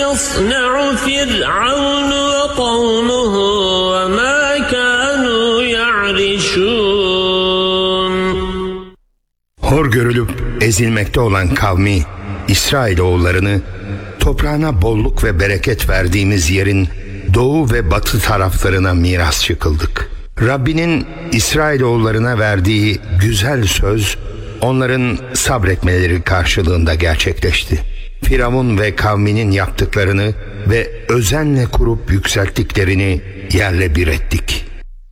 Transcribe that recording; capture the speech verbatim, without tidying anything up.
يصنع فرعون وقومه وما كانوا يعرشون. Hor görülüp ezilmekte olan kavmi İsrailoğullarını toprağına bolluk ve bereket verdiğimiz yerin doğu ve batı taraflarına mirasçı kıldık. Rabbinin İsrailoğullarına verdiği güzel söz onların sabretmeleri karşılığında gerçekleşti. Firavun ve kavminin yaptıklarını ve özenle kurup yükselttiklerini yerle bir ettik.